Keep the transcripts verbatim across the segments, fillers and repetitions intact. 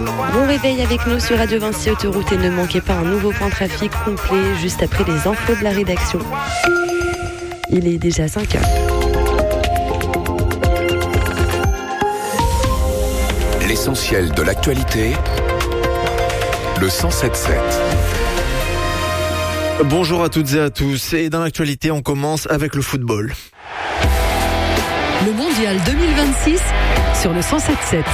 Bon réveil avec nous sur Radio Vinci Autoroute et ne manquez pas un nouveau point trafic complet juste après les infos de la rédaction. Il est déjà cinq heures. L'essentiel de l'actualité, le cent sept sept. Bonjour à toutes et à tous. Et dans l'actualité, on commence avec le football. Le mondial deux mille vingt-six sur le cent sept sept.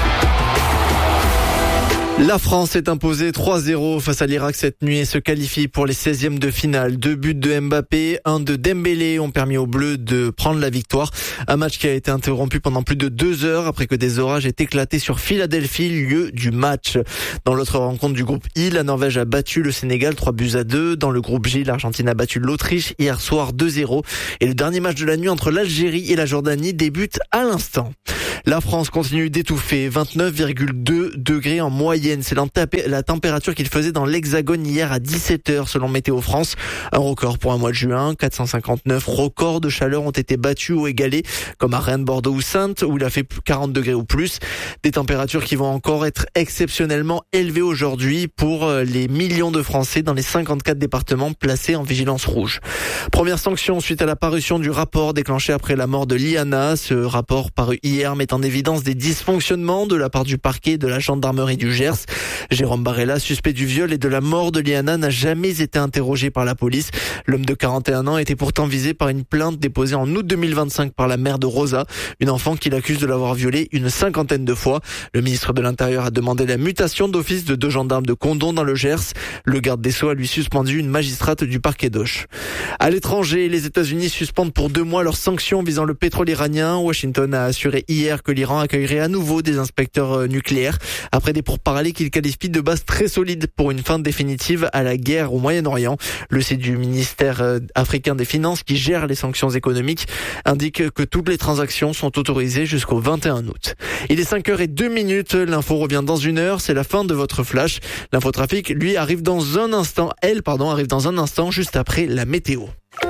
La France est imposée trois zéro face à l'Irak cette nuit et se qualifie pour les seizièmes de finale. Deux buts de Mbappé, un de Dembélé ont permis aux Bleus de prendre la victoire. Un match qui a été interrompu pendant plus de deux heures après que des orages aient éclaté sur Philadelphie, lieu du match. Dans l'autre rencontre du groupe I, la Norvège a battu le Sénégal trois buts à deux. Dans le groupe J, l'Argentine a battu l'Autriche hier soir deux zéro. Et le dernier match de la nuit entre l'Algérie et la Jordanie débute à l'instant. La France continue d'étouffer, vingt-neuf virgule deux degrés en moyenne. C'est la température qu'il faisait dans l'Hexagone hier à dix-sept heures selon Météo France. Un record pour un mois de juin, quatre cent cinquante-neuf records de chaleur ont été battus ou égalés, comme à Rennes, Bordeaux ou Saintes, où il a fait quarante degrés ou plus. Des températures qui vont encore être exceptionnellement élevées aujourd'hui pour les millions de Français dans les cinquante-quatre départements placés en vigilance rouge. Première sanction suite à la parution du rapport déclenché après la mort de Liana. Ce rapport paru hier met en évidence des dysfonctionnements de la part du parquet de la gendarmerie du Gers. Jérôme Barella, suspect du viol et de la mort de Liana, n'a jamais été interrogé par la police. L'homme de quarante et un ans était pourtant visé par une plainte déposée en août deux mille vingt-cinq par la mère de Rosa, une enfant qu'il accuse de l'avoir violée une cinquantaine de fois. Le ministre de l'Intérieur a demandé la mutation d'office de deux gendarmes de Condom dans le Gers. Le garde des Sceaux a lui suspendu une magistrate du parquet d'Auch. À l'étranger, les États-Unis suspendent pour deux mois leurs sanctions visant le pétrole iranien. Washington a assuré hier que l'Iran accueillerait à nouveau des inspecteurs nucléaires après des pourparlers qu'il qualifie de base très solide pour une fin définitive à la guerre au Moyen-Orient. Le site du ministère africain des Finances qui gère les sanctions économiques indique que toutes les transactions sont autorisées jusqu'au vingt et un août. Il est cinq heures zéro deux minutes, l'info revient dans une heure, c'est la fin de votre flash. L'infotrafic, lui, arrive dans un instant, elle, pardon, arrive dans un instant juste après la météo.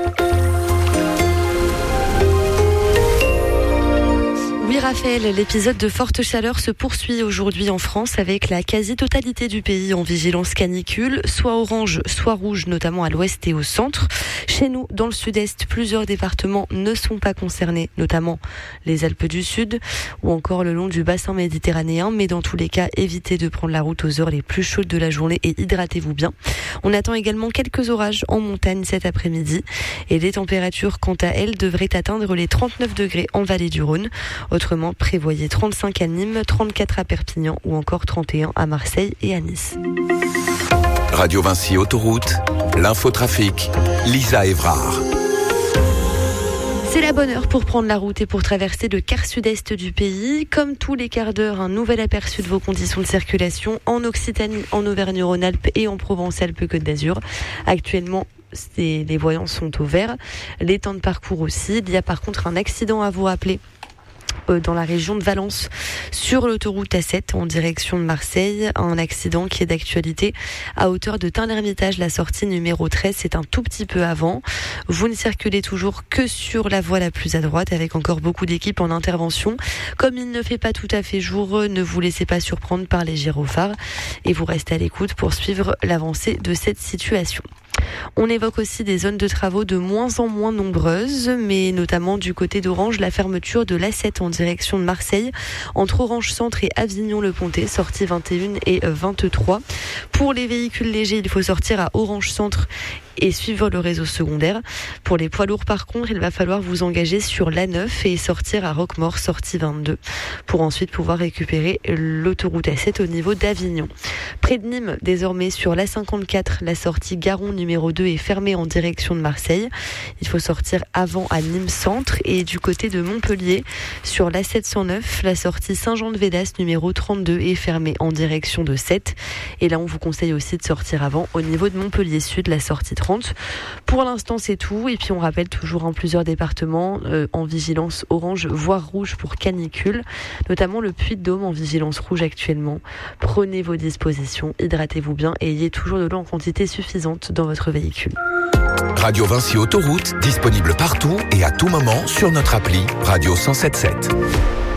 Oui Raphaël, l'épisode de forte chaleur se poursuit aujourd'hui en France avec la quasi-totalité du pays en vigilance canicule, soit orange, soit rouge, notamment à l'ouest et au centre. Chez nous, dans le sud-est, plusieurs départements ne sont pas concernés, notamment les Alpes du Sud ou encore le long du bassin méditerranéen. Mais dans tous les cas, évitez de prendre la route aux heures les plus chaudes de la journée et hydratez-vous bien. On attend également quelques orages en montagne cet après-midi et les températures, quant à elles, devraient atteindre les trente-neuf degrés en vallée du Rhône. Autrement, prévoyez trente-cinq à Nîmes, trente-quatre à Perpignan ou encore trente et un à Marseille et à Nice. Radio Vinci Autoroute, l'infotrafic, Lisa Évrard. C'est la bonne heure pour prendre la route et pour traverser le quart sud-est du pays. Comme tous les quarts d'heure, un nouvel aperçu de vos conditions de circulation en Occitanie, en Auvergne-Rhône-Alpes et en Provence-Alpes-Côte d'Azur. Actuellement, les voyants sont au vert, les temps de parcours aussi. Il y a par contre un accident à vous rappeler dans la région de Valence, sur l'autoroute A sept en direction de Marseille. Un accident qui est d'actualité à hauteur de Tain-l'Hermitage, la sortie numéro treize, c'est un tout petit peu avant. Vous ne circulez toujours que sur la voie la plus à droite avec encore beaucoup d'équipes en intervention. Comme il ne fait pas tout à fait jour, ne vous laissez pas surprendre par les gyrophares et vous restez à l'écoute pour suivre l'avancée de cette situation. On évoque aussi des zones de travaux de moins en moins nombreuses, mais notamment du côté d'Orange, la fermeture de l'A sept en direction de Marseille, entre Orange Centre et Avignon-le-Pontet, sortie vingt et une et vingt-trois. Pour les véhicules légers, il faut sortir à Orange Centre et suivre le réseau secondaire. Pour les poids lourds, par contre, il va falloir vous engager sur l'A neuf et sortir à Roquemaure, sortie vingt-deux, pour ensuite pouvoir récupérer l'autoroute A sept au niveau d'Avignon. Près de Nîmes, désormais sur l'A cinquante-quatre, la sortie Garon numéro deux est fermée en direction de Marseille. Il faut sortir avant à Nîmes Centre. Et du côté de Montpellier, sur l'A sept cent neuf, la sortie Saint-Jean-de-Védas numéro trente-deux est fermée en direction de Sète. Et là, on vous conseille aussi de sortir avant au niveau de Montpellier Sud, la sortie trente. Pour l'instant, c'est tout. Et puis, on rappelle toujours en plusieurs départements euh, en vigilance orange, voire rouge pour canicule, notamment le Puy-de-Dôme en vigilance rouge actuellement. Prenez vos dispositions, hydratez-vous bien et ayez toujours de l'eau en quantité suffisante dans votre véhicule. Radio Vinci Autoroute, disponible partout et à tout moment sur notre appli Radio cent sept sept.